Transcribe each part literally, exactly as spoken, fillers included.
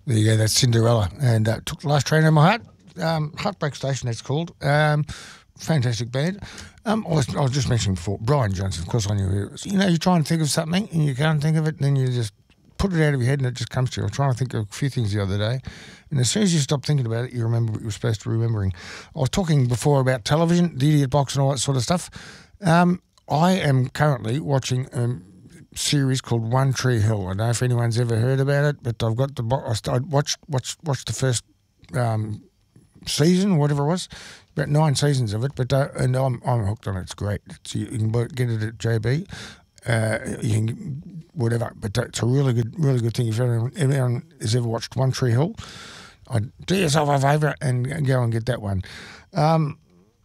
There you go, that's Cinderella. And uh, took the last train out of my heart. Um, Heartbreak Station, that's called. Um, fantastic band. Um, I, was, I was just mentioning before, Brian Johnson, of course I knew who it was. You know, you try and think of something and you can't think of it, and then you just put it out of your head and it just comes to you. I was trying to think of a few things the other day, and as soon as you stop thinking about it, you remember what you were supposed to be remembering. I was talking before about television, the Idiot Box and all that sort of stuff. Um, I am currently watching a series called One Tree Hill. I don't know if anyone's ever heard about it, but I've got the I started, watched watched watched the first um, season, whatever it was, about nine seasons of it. But uh, and I'm I'm hooked on it. It's great. It's, you can get it at J B. Uh, you can whatever, but it's a really good, really good thing. If anyone, anyone has ever watched One Tree Hill, I'd do yourself a favour and go and get that one. Um,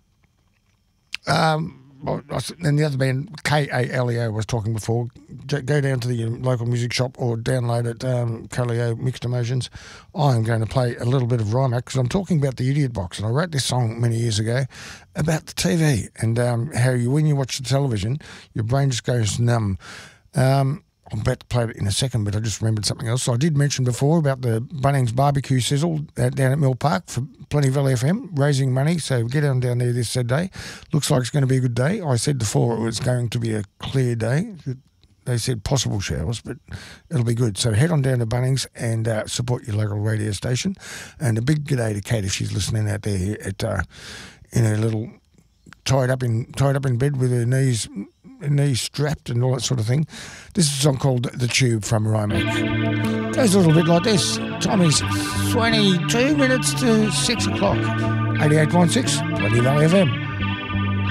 um, and the other band, K A L E O, was talking before. Go down to the local music shop or download it, um, K A L E O Mixed Emotions. I am going to play a little bit of Rimac because I'm talking about the Idiot Box, and I wrote this song many years ago about the T V and um, how you, when you watch the television, your brain just goes numb. Um, I'm about to play it in a second, but I just remembered something else. So I did mention before about the Bunnings Barbecue Sizzle uh, down at Mill Park for Plenty Valley F M, raising money. So get on down there this Saturday. Looks like it's going to be a good day. I said before it was going to be a clear day. They said possible showers, but it'll be good. So head on down to Bunnings and uh, support your local radio station. And a big g'day to Kate if she's listening out there at uh, in her little tied up in tied up in bed with her knees. knees strapped and all that sort of thing. This is a song called The Tube from Rimac. Goes a little bit like this. Time is twenty-two minutes to six o'clock. eighty-eight point six, Plenty Valley F M.